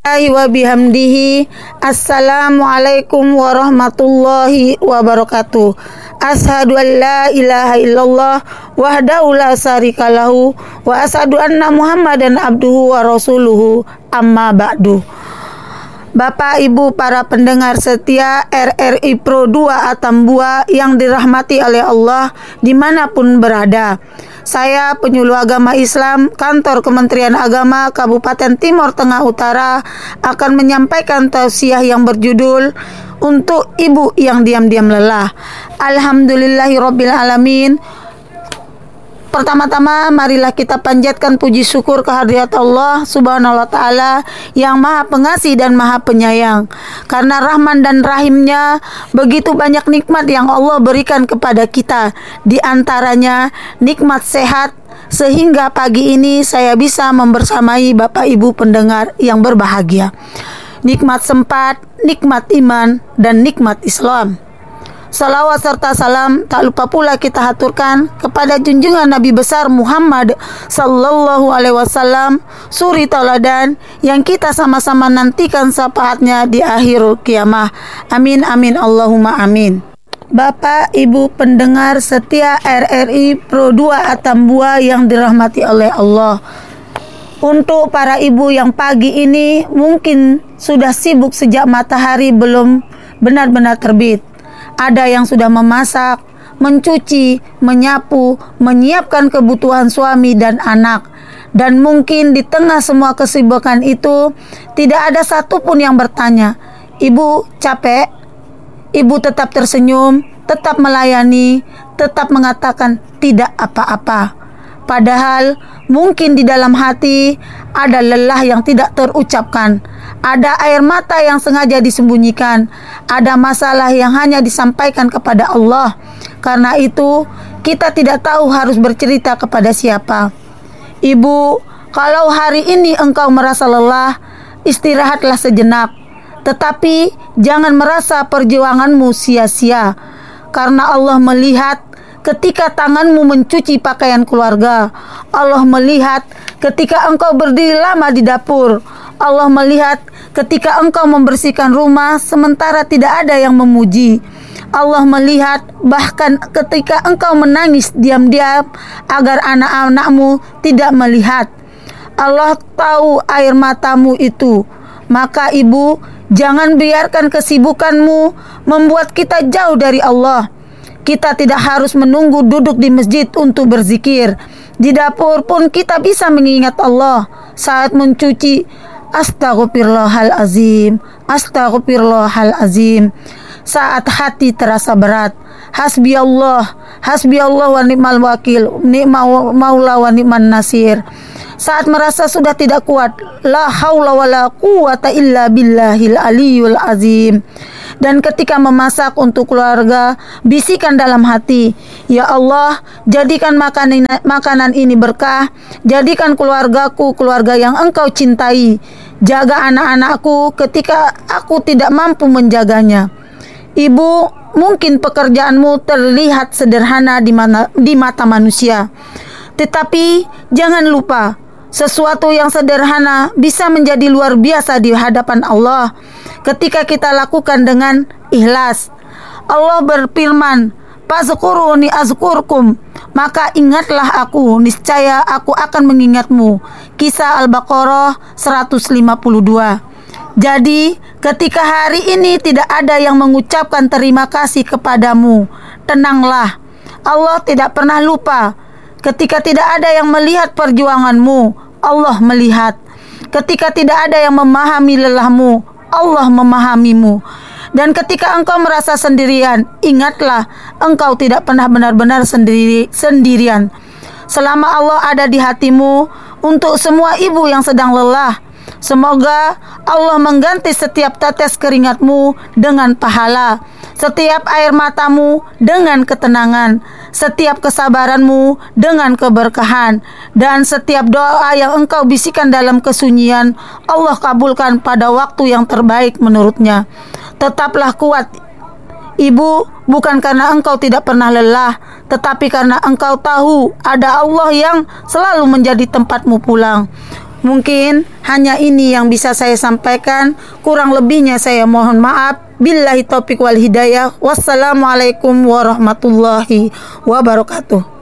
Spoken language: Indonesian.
wa bihamdihi. Assalamualaikum warahmatullahi wabarakatuh. Asyhadu an la ilaha illallah wahdahu la syarikalahu wa asyhadu anna Muhammadan abduhu wa rasuluhu, amma ba'du. Bapak Ibu para pendengar setia RRI Pro 2 Atambua yang dirahmati oleh Allah dimanapun berada. Saya penyuluh agama Islam Kantor Kementerian Agama Kabupaten Timur Tengah Utara akan menyampaikan tausiah yang berjudul untuk ibu yang diam-diam lelah. Alhamdulillahirabbil alamin. Pertama-tama marilah kita panjatkan puji syukur kehadirat Allah Subhanahu wa Ta'ala yang Maha Pengasih dan Maha Penyayang. Karena Rahman dan Rahimnya begitu banyak nikmat yang Allah berikan kepada kita. Di antaranya nikmat sehat, sehingga pagi ini saya bisa membersamai Bapak Ibu pendengar yang berbahagia. Nikmat sempat, nikmat iman, dan nikmat Islam. Salawat serta salam tak lupa pula kita haturkan kepada junjungan Nabi besar Muhammad sallallahu alaihi wasallam, suri tauladan yang kita sama-sama nantikan syafaatnya di akhir kiamah. Amin amin Allahumma amin. Bapak Ibu pendengar setia RRI Pro 2 Atambua yang dirahmati oleh Allah. Untuk para ibu yang pagi ini mungkin sudah sibuk sejak matahari belum benar-benar terbit. Ada yang sudah memasak, mencuci, menyapu, menyiapkan kebutuhan suami dan anak. Dan mungkin di tengah semua kesibukan itu, tidak ada satupun yang bertanya, "Ibu capek?" Ibu tetap tersenyum, tetap melayani, tetap mengatakan tidak apa-apa. Padahal mungkin di dalam hati ada lelah yang tidak terucapkan. Ada air mata yang sengaja disembunyikan. Ada masalah yang hanya disampaikan kepada Allah. Karena itu, kita tidak tahu harus bercerita kepada siapa. Ibu, kalau hari ini engkau merasa lelah, istirahatlah sejenak. Tetapi jangan merasa perjuanganmu sia-sia. Karena Allah melihat ketika tanganmu mencuci pakaian keluarga. Allah melihat ketika engkau berdiri lama di dapur. Allah melihat ketika engkau membersihkan rumah sementara tidak ada yang memuji. Allah melihat bahkan ketika engkau menangis diam-diam agar anak-anakmu tidak melihat. Allah tahu air matamu itu. Maka ibu, jangan biarkan kesibukanmu membuat kita jauh dari Allah. Kita tidak harus menunggu duduk di masjid untuk berzikir. Di dapur pun kita bisa mengingat Allah saat mencuci. Astaghfirullahalazim, astaghfirullahalazim. Saat hati terasa berat, hasbiyallah, hasbiyallah wa ni'mal wakil, ni'mal maula wa ni'man nasir. Saat merasa sudah tidak kuat, la haula wa la quwata illa billahil aliyul azim. Dan ketika memasak untuk keluarga, bisikan dalam hati, "Ya Allah, jadikan makanan ini berkah, jadikan keluargaku keluarga yang engkau cintai, jaga anak-anakku ketika aku tidak mampu menjaganya." Ibu, mungkin pekerjaanmu terlihat sederhana di mata manusia, tetapi jangan lupa, sesuatu yang sederhana bisa menjadi luar biasa di hadapan Allah ketika kita lakukan dengan ikhlas. Allah berfirman, "Fazkuruni azkurkum," maka ingatlah aku, niscaya aku akan mengingatmu. Kisah Al-Baqarah 152. Jadi, ketika hari ini tidak ada yang mengucapkan terima kasih kepadamu, tenanglah. Allah tidak pernah lupa. Ketika tidak ada yang melihat perjuanganmu, Allah melihat. Ketika tidak ada yang memahami lelahmu, Allah memahamimu. Dan ketika engkau merasa sendirian, ingatlah engkau tidak pernah benar-benar sendirian. Selama Allah ada di hatimu, untuk semua ibu yang sedang lelah, semoga Allah mengganti setiap tetes keringatmu dengan pahala, setiap air matamu dengan ketenangan, setiap kesabaranmu dengan keberkahan, dan setiap doa yang engkau bisikan dalam kesunyian, Allah kabulkan pada waktu yang terbaik menurutnya. Tetaplah kuat, Ibu, bukan karena engkau tidak pernah lelah, tetapi karena engkau tahu ada Allah yang selalu menjadi tempatmu pulang. Mungkin hanya ini yang bisa saya sampaikan. Kurang lebihnya saya mohon maaf. Billahi taufiq wal hidayah. Wassalamualaikum warahmatullahi wabarakatuh.